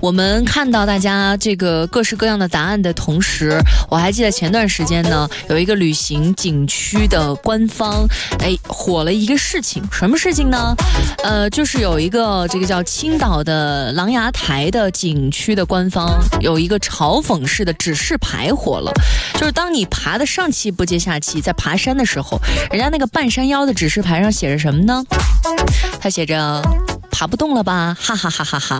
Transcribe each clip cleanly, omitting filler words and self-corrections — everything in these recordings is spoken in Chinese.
我们看到大家这个各式各样的答案的同时，我还记得前段时间呢，有一个旅行景区的官方火了一个事情，什么事情呢？就是有一个这个叫青岛的琅琊台的景区的官方有一个嘲讽式的指示牌火了，就是当你爬的上气不接下气，在爬山的时候，人家那个半山腰的指示牌上写着什么呢？它写着爬不动了吧，哈哈哈哈哈。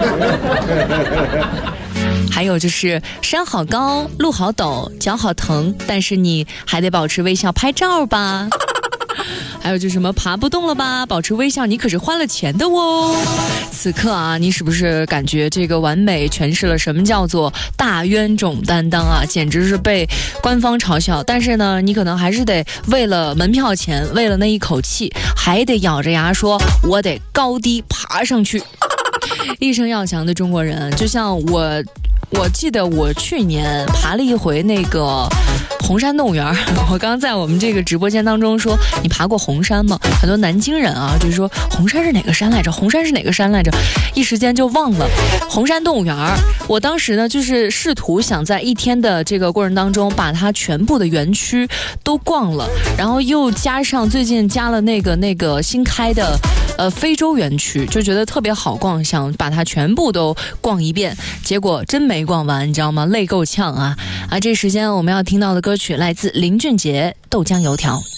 还有就是山好高，路好陡，脚好疼，但是你还得保持微笑拍照吧。还有就是什么爬不动了吧，保持微笑，你可是花了钱的哦。此刻啊，你是不是感觉这个完美诠释了什么叫做大冤种担当啊？简直是被官方嘲笑。但是呢，你可能还是得为了门票钱，为了那一口气，还得咬着牙说我得高低爬上去。一生要强的中国人，就像我记得我去年爬了一回那个红山动物园，我刚在我们这个直播间当中说你爬过红山吗？很多南京人啊就说红山是哪个山来着，红山是哪个山来着，一时间就忘了。红山动物园，我当时呢就是试图想在一天的这个过程当中把它全部的园区都逛了，然后又加上最近加了那个新开的非洲园区，就觉得特别好逛，想把它全部都逛一遍，结果真没逛完，你知道吗？累够呛啊！这时间我们要听到的歌曲来自林俊杰《豆浆油条》。